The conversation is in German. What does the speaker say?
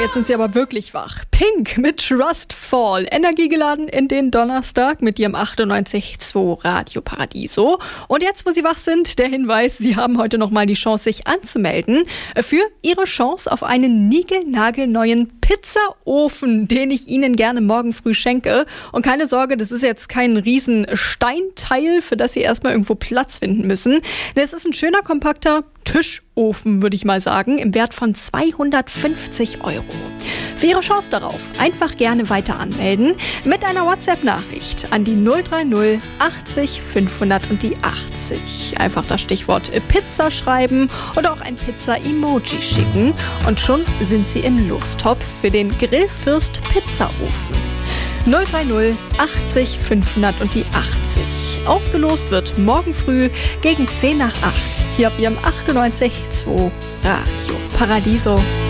jetzt sind sie aber wirklich wach. Pink mit Trust Fall. Energiegeladen in den Donnerstag mit ihrem 98.2 Radio Paradiso. Und jetzt, wo sie wach sind, der Hinweis, sie haben heute nochmal die Chance, sich anzumelden für ihre Chance auf einen niegelnagelneuen Pizzaofen, den ich Ihnen gerne morgen früh schenke. Und keine Sorge, das ist jetzt kein riesen Steinteil, für das Sie erstmal irgendwo Platz finden müssen. Es ist ein schöner, kompakter Tischofen, würde ich mal sagen, im Wert von 250 €. Für Ihre Chance darauf einfach gerne weiter anmelden mit einer WhatsApp-Nachricht an die 030 80 500 und die 80. Einfach das Stichwort Pizza schreiben oder auch ein Pizza-Emoji schicken und schon sind Sie im Lostopf für den Grillfürst Pizzaofen. 030 80 500 und die 80. Ausgelost wird morgen früh gegen 10 nach 8 hier auf Ihrem 98.2 Radio Paradiso.